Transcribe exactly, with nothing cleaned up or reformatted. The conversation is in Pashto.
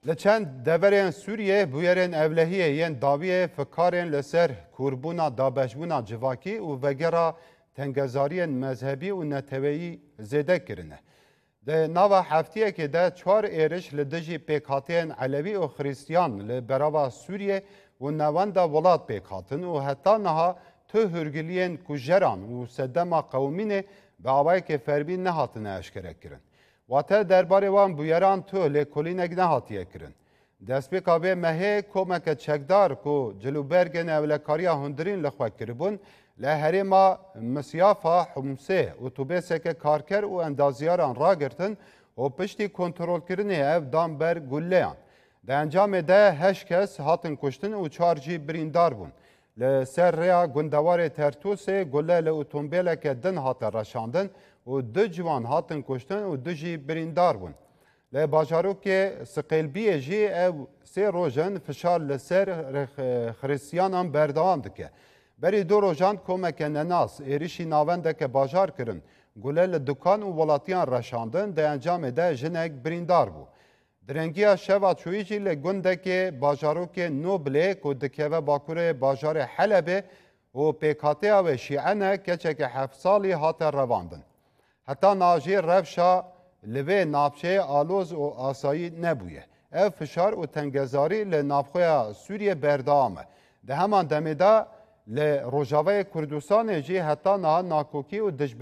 لچند دورین سوریه بویرین اولهیه ین داویه فکارین لسر کوربونا دابشبونا جواکی و وگرا تنگزارین مذهبی و نتویی زیده کرنه. ده نوا هفتیه که ده چهار ایرش لدجی پیکاتین علوی و خریستیان لبراوا سوریه و نوانده ولاد پیکاتن و حتی نها تو هرگلین کجران و صدما قومینه به آوای که فربی نهاتنه اشکره کرن. واته درباره وان بویران تو لکولینک نهاتیه کرن. دست به کابه مهه کمک چکدار کو جلوبرگن اولکاریا هندرین لخواه کربون لهری ما مسیافا حمسه اتوبیسه که کارکر و اندازیاران را گرتن و پشتی کنترول کرنه اف دام بر گلیان. ده انجام ده هشت کس هاتن کشتن و چار جی بریندار بون. لسر ریا گندوار ترتوس گله لاتومبیل که دن هاتن رشاندن و دو جوان هاتن کشتن و دو جی بریندار بون. لباجارو که سقیلبی جی او سه روژن فشار لسر خریسیان بردوام دکه. بری دو روژان کمک نناس ایریشی ناونده که باجار کرن گله لدکان و ولاتیان رشاندن ده انجام ده جنک بریندار بو. درنگیا شوا چویجی لگنده که باجارو که نوبله که دکه و باکور باجار حلبه و پیکاته و شیعانه کچه که هفت سالی هات رواندن. حتی ناجی رفشا لوه نابچه آلوز و آسایی نبویه. اف فشار و تنگزاری لنابخوی سوریه بردامه. ده همان دمیده لروجاوه کردستان جی حتی نه ناکوکی و دجبه